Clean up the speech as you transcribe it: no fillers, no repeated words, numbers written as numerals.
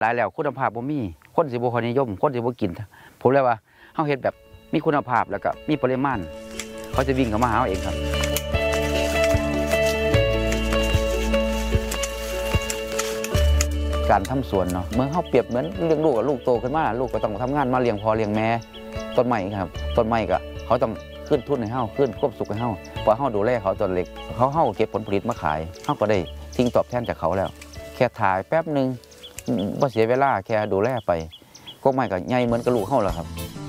หลายแล้วคุณภาพบ่มีคนสิบ่ค่อยนิยมคนสิบ่กินผมเลยว่าเฮาเฮ็ดแบบมีคุณภาพแล้วก็มีปริมาณเขาจะวิ่งเข้ามาหาเราเองครับการทำสวนเนาะเมื่อเฮาเปรียบเหมือนเลี้ยงลูกกับลูกโตขึ้นมาลูกก็ต้องทำงานมาเลี้ยงพ่อเลี้ยงแม่ต้นไม้ครับต้นไม้ก็เขาต้องขึ้นทุนให้เฮาขึ้นควบสุขให้เฮาพอเฮาดูแลเขาตอนเล็กเฮาเก็บผลผลิตมาขายเฮาก็ได้สิ่งตอบแทนจากเขาแล้วแค่ถ่ายแป๊บนึงบ่เสียเวลาแค่ดูแลไปก็ไม้ก็ใหญ่เหมือนกับลูกเฮาแล้วครับ